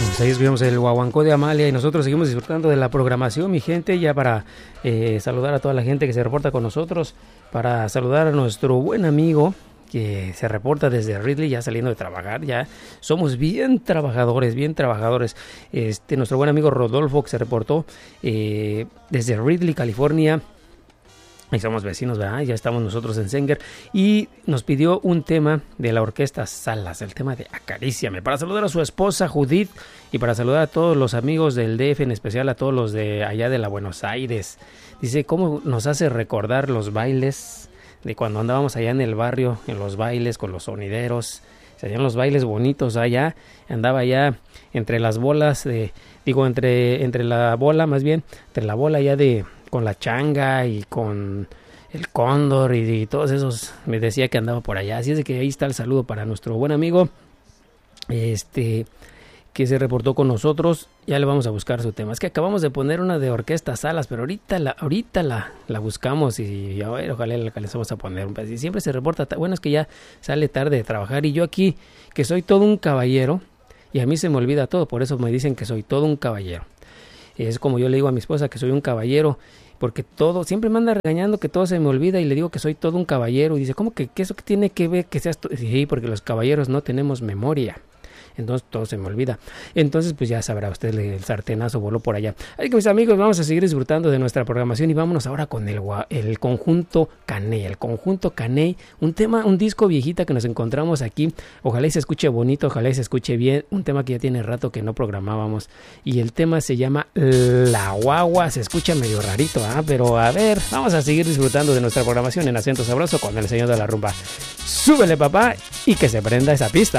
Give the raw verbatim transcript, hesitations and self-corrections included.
Pues ahí escuchamos el guaguancó de Amalia y nosotros seguimos disfrutando de la programación, mi gente, ya para eh, saludar a toda la gente que se reporta con nosotros, para saludar a nuestro buen amigo que se reporta desde Ridley, ya saliendo de trabajar, ya somos bien trabajadores, bien trabajadores. Este, nuestro buen amigo Rodolfo que se reportó eh, desde Ridley, California. Ahí somos vecinos, ¿verdad? Ya estamos nosotros en Sanger. Y nos pidió un tema de la orquesta Salas, el tema de Acaríciame, para saludar a su esposa Judith y para saludar a todos los amigos del D F, en especial a todos los de allá de la Buenos Aires. Dice, ¿cómo nos hace recordar los bailes de cuando andábamos allá en el barrio, en los bailes con los sonideros? Se hacían los bailes bonitos allá, andaba allá entre las bolas, de, digo, entre, entre la bola, más bien, entre la bola allá de... con la changa y con el cóndor y, y todos esos, me decía que andaba por allá, así es de que ahí está el saludo para nuestro buen amigo este que se reportó con nosotros. Ya le vamos a buscar su tema, es que acabamos de poner una de Orquesta Salas, pero ahorita la ahorita la, la buscamos y a ver, ojalá la alcancemos a poner un pedacito. Siempre se reporta, bueno, es que ya sale tarde de trabajar y yo aquí, que soy todo un caballero y a mí se me olvida todo, por eso me dicen que soy todo un caballero. Es como yo le digo a mi esposa que soy un caballero, porque todo, siempre me anda regañando que todo se me olvida y le digo que soy todo un caballero. Y dice, ¿cómo que, que eso que tiene que ver que seas tú? Sí, porque los caballeros no tenemos memoria. Entonces todo se me olvida. Entonces pues ya sabrá usted, el sartenazo voló por allá. Así que mis amigos, vamos a seguir disfrutando de nuestra programación y vámonos ahora con el, el conjunto Caney. El conjunto Caney, un tema, un disco viejita que nos encontramos aquí. Ojalá y se escuche bonito, ojalá y se escuche bien. Un tema que ya tiene rato que no programábamos. Y el tema se llama La Guagua. Se escucha medio rarito, ¿eh? Pero a ver, vamos a seguir disfrutando de nuestra programación en Acento Sabroso con el señor de la rumba. Súbele, papá, y que se prenda esa pista.